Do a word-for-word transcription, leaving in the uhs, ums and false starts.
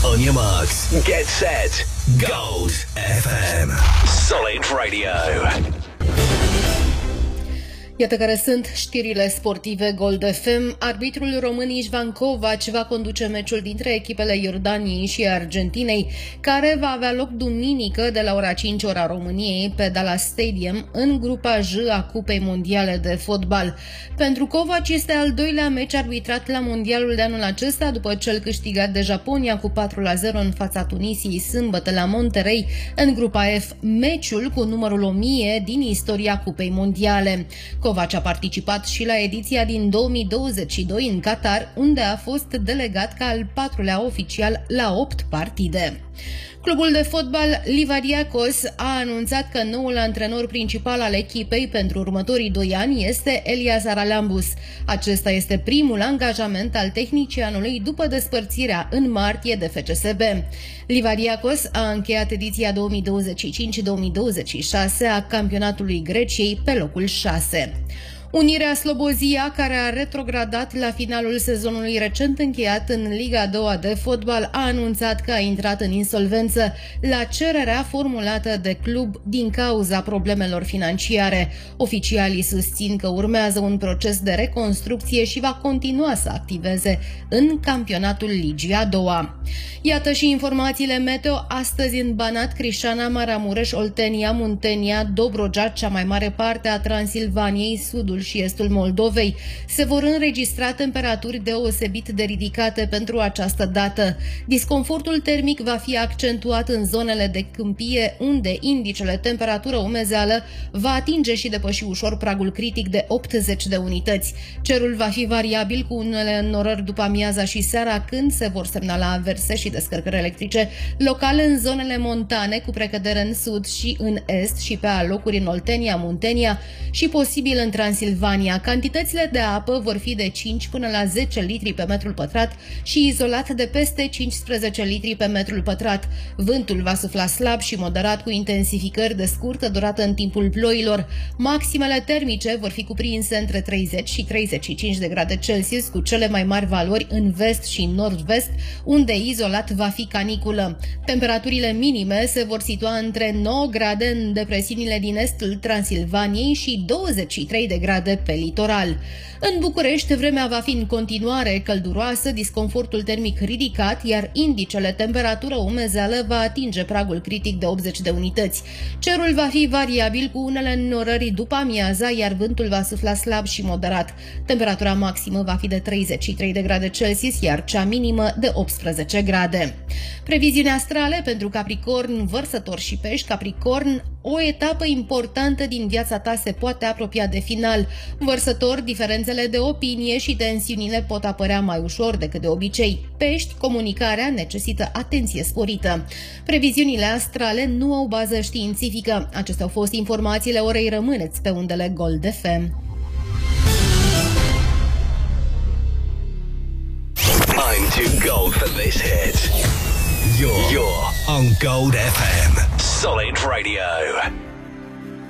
On your marks, get set, Gold F M. Solid Radio. Iată care sunt știrile sportive Gold F M. Arbitrul român Ișvan Covac va conduce meciul dintre echipele Iordaniei și Argentinei, care va avea loc duminică de la ora cinci ora României pe Dallas Stadium în grupa J a Cupei Mondiale de Fotbal. Pentru Covac este al doilea meci arbitrat la Mondialul de anul acesta, după cel câștigat de Japonia cu patru la zero în fața Tunisiei sâmbătă la Monterrey în grupa F, meciul cu numărul o mie din istoria Cupei Mondiale. Covac a participat și la ediția din două mii douăzeci și doi în Qatar, unde a fost delegat ca al patrulea oficial la opt partide. Clubul de fotbal Livadiakos a anunțat că noul antrenor principal al echipei pentru următorii doi ani este Elias Aralambus. Acesta este primul angajament al tehnicianului după despărțirea în martie de F C S B. Livadiakos a încheiat ediția două mii douăzeci și cinci două mii douăzeci și șase a campionatului Greciei pe locul șase. Unirea Slobozia, care a retrogradat la finalul sezonului recent încheiat în Liga a doua de fotbal, a anunțat că a intrat în insolvență la cererea formulată de club din cauza problemelor financiare. Oficialii susțin că urmează un proces de reconstrucție și va continua să activeze în campionatul Ligii a doua. Iată și informațiile meteo. Astăzi în Banat, Crișana, Maramureș, Oltenia, Muntenia, Dobrogea, cea mai mare parte a Transilvaniei, sudul și estul Moldovei, se vor înregistra temperaturi deosebit de ridicate pentru această dată. Disconfortul termic va fi accentuat în zonele de câmpie, unde indicele temperatură umezeală va atinge și depăși ușor pragul critic de optzeci de unități. Cerul va fi variabil, cu unele înnorări după amiaza și seara, când se vor semnala averse și descărcări electrice locale în zonele montane, cu precădere în sud și în est și pe alocuri în Oltenia, Muntenia și posibil în Transilvania. Silvania. Cantitățile de apă vor fi de cinci până la zece litri pe metrul pătrat și izolat de peste cincisprezece litri pe metrul pătrat. Vântul va sufla slab și moderat, cu intensificări de scurtă durată în timpul ploilor. Maximele termice vor fi cuprinse între treizeci și treizeci și cinci de grade Celsius, cu cele mai mari valori în vest și nord-vest, unde izolat va fi caniculă. Temperaturile minime se vor situa între nouă grade în depresiunile din estul Transilvaniei și douăzeci și trei de grade pe litoral. În București, vremea va fi în continuare călduroasă, disconfortul termic ridicat, iar indicele temperatură umezeală va atinge pragul critic de optzeci de unități. Cerul va fi variabil, cu unele înnorări după amiaza, iar vântul va sufla slab și moderat. Temperatura maximă va fi de treizeci și trei de grade Celsius, iar cea minimă de optsprezece grade. Previziuni astrale pentru Capricorn, Vărsător și Pești. Capricorn, o etapă importantă din viața ta se poate apropia de final. Vărsător, diferențele de opinie și tensiunile pot apărea mai ușor decât de obicei. Pești, comunicarea necesită atenție sporită. Previziunile astrale nu au bază științifică. Acestea au fost informațiile orei. Rămâneți pe undele Gold F M. I'm too gold for this hit. You're, you're on Gold F M. Solid Radio.